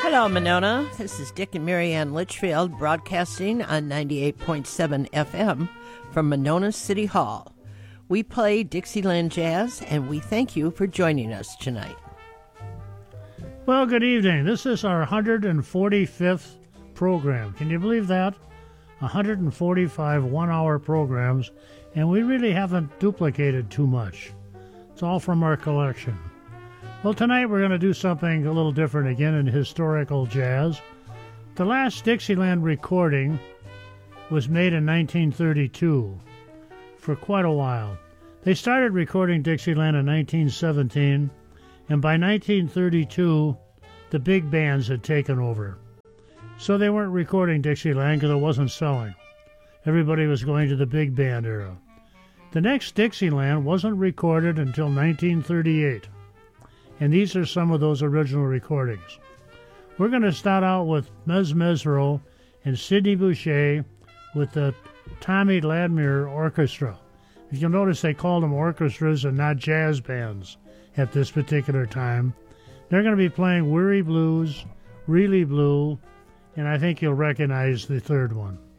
Hello, Monona. This is Dick and Marianne Litchfield broadcasting on 98.7 FM from Monona City Hall. We play Dixieland Jazz, and we thank you for joining us tonight. Well, good evening. This is our 145th program. Can you believe that? 145 one-hour programs, and we really haven't duplicated too much. It's all from our collection. Well, tonight we're going to do something a little different again in historical jazz. The last Dixieland recording was made in 1932, for quite a while. They started recording Dixieland in 1917, and by 1932, the big bands had taken over. So they weren't recording Dixieland because it wasn't selling. Everybody was going to the big band era. The next Dixieland wasn't recorded until 1938. And these are some of those original recordings. We're going to start out with Mezz Mezzrow and Sidney Bechet with the Tommy Ladmere Orchestra. If you'll notice, they called them orchestras and not jazz bands at this particular time. They're going to be playing Weary Blues, Really Blue, and I think you'll recognize the third one.